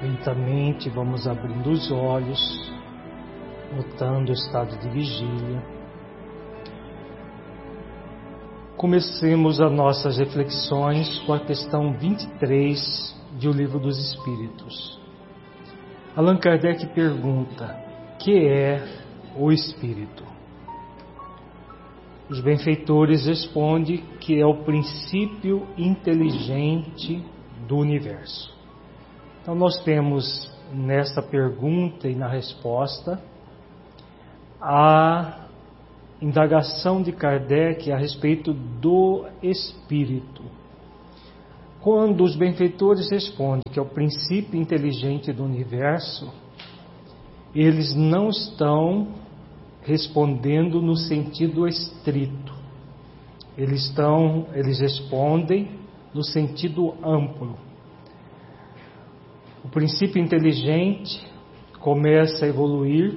Lentamente vamos abrindo os olhos, notando o estado de vigília. Comecemos as nossas reflexões com a questão 23 de O Livro dos Espíritos. Allan Kardec pergunta: que é o Espírito? Os benfeitores respondem que é o princípio inteligente do universo. Então nós temos nesta pergunta e na resposta a indagação de Kardec a respeito do Espírito. Quando os benfeitores respondem que é o princípio inteligente do universo, eles não estão respondendo no sentido estrito. Eles respondem no sentido amplo. O princípio inteligente começa a evoluir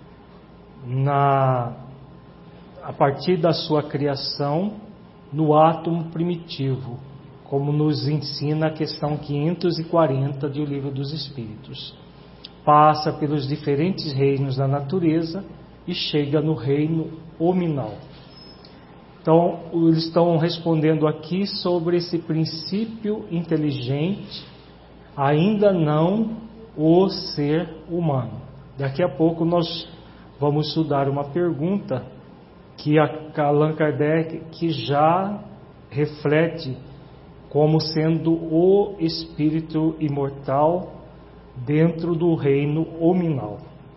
a partir da sua criação no átomo primitivo, como nos ensina a questão 540 do Livro dos Espíritos. Passa pelos diferentes reinos da natureza e chega no reino hominal. Então, eles estão respondendo aqui sobre esse princípio inteligente, ainda não o ser humano. Daqui a pouco nós vamos estudar uma pergunta que Allan Kardec que já reflete como sendo o espírito imortal dentro do reino hominal.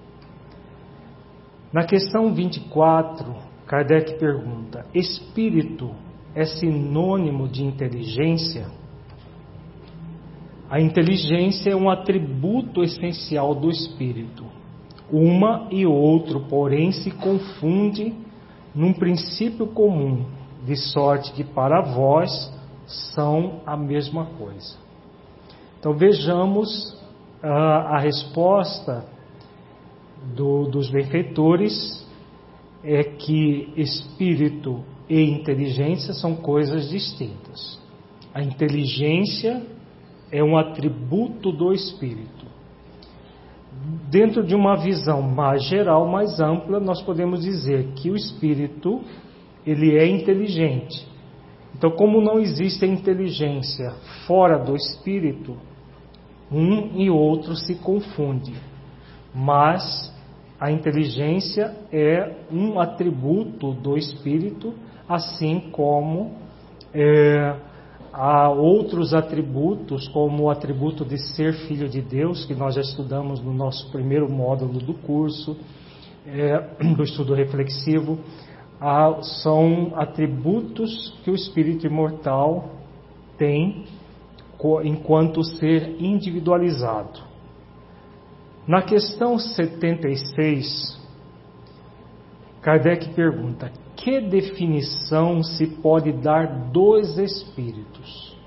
Na questão 24, Kardec pergunta: espírito é sinônimo de inteligência? A inteligência é um atributo essencial do espírito. Uma e outro, porém, se confunde num princípio comum, de sorte que para vós são a mesma coisa. Então vejamos a resposta dos benfeitores é que espírito e inteligência são coisas distintas. A inteligência é um atributo do espírito. Dentro de uma visão mais geral, mais ampla, nós podemos dizer que o espírito ele é inteligente. Então, como não existe a inteligência fora do espírito, um e outro se confundem. Mas a inteligência é um atributo do espírito, assim como há outros atributos, como o atributo de ser filho de Deus, que nós já estudamos no nosso primeiro módulo do curso, do estudo reflexivo. São atributos que o espírito imortal tem enquanto ser individualizado. Na questão 76, Kardec pergunta: que definição se pode dar dos espíritos?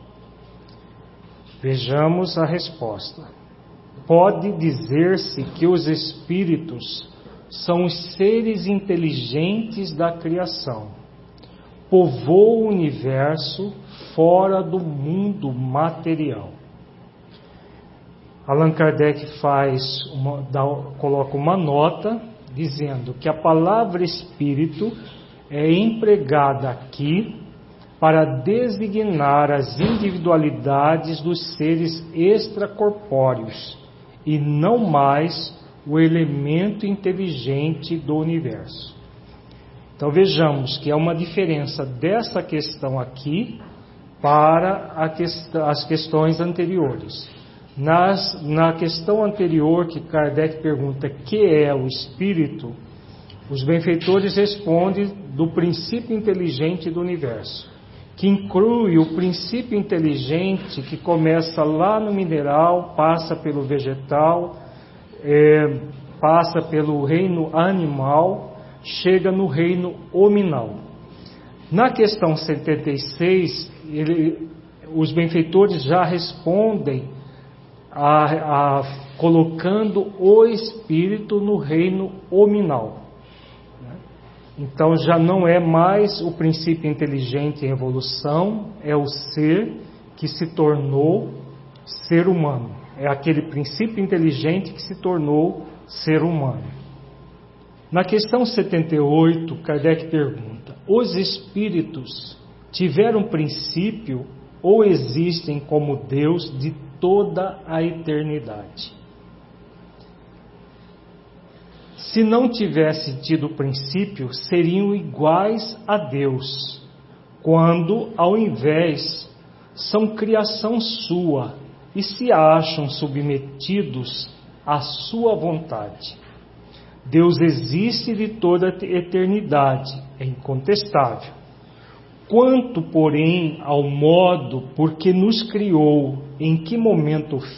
Vejamos a resposta. Pode dizer-se que os espíritos são os seres inteligentes da criação, povoam o universo fora do mundo material. Allan Kardec coloca uma nota dizendo que a palavra espírito é empregada aqui para designar as individualidades dos seres extracorpóreos e não mais o elemento inteligente do universo. Então vejamos que há uma diferença dessa questão aqui para as questões anteriores. Na questão anterior que Kardec pergunta que é o espírito, os benfeitores respondem do princípio inteligente do universo, que inclui o princípio inteligente que começa lá no mineral, passa pelo vegetal, passa pelo reino animal, chega no reino hominal. Na questão 76, os benfeitores já respondem colocando o espírito no reino hominal. Então já não é mais o princípio inteligente em evolução, é o ser que se tornou ser humano. É aquele princípio inteligente que se tornou ser humano. Na questão 78, Kardec pergunta: os espíritos tiveram princípio ou existem como Deus de toda a eternidade? Se não tivesse tido princípio, seriam iguais a Deus, quando, ao invés, são criação sua e se acham submetidos à sua vontade. Deus existe de toda a eternidade, é incontestável. Quanto, porém, ao modo por que nos criou, em que momento